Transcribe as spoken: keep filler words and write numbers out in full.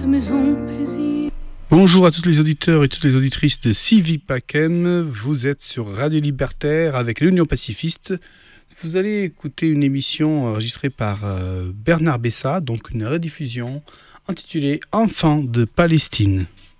cette maison paisible. Bonjour à tous les auditeurs et toutes les auditrices de Civipakem. Vous êtes sur Radio Libertaire avec l'Union Pacifiste. Vous allez écouter une émission enregistrée par euh, Bernard Bessa, donc une rediffusion intitulée Enfants de Palestine.